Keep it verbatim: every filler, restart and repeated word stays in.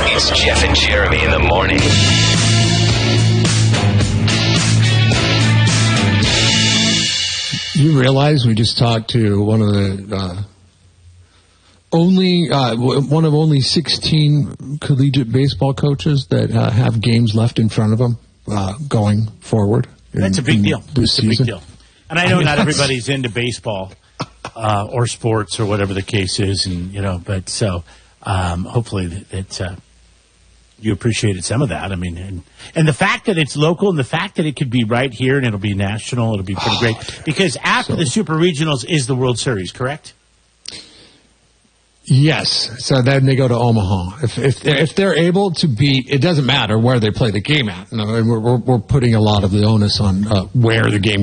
It's Jeff and Jeremy in the morning. You realize we just talked to one of the uh, only uh, one of only sixteen collegiate baseball coaches that uh, have games left in front of them uh, going forward. In, That's a big deal. This It's a big season. deal. And I know I mean, not everybody's into baseball uh, or sports or whatever the case is, and you know, but so um, hopefully that uh, you appreciated some of that. I mean, and and the fact that it's local and the fact that it could be right here and it'll be national, it'll be pretty Oh, great. Because after so, the Super Regionals is the World Series, correct? Yes. So then they go to Omaha. If if they're, if they're able to beat, it doesn't matter where they play the game at. No, and we're we're, we're putting a lot of the onus on uh, where the game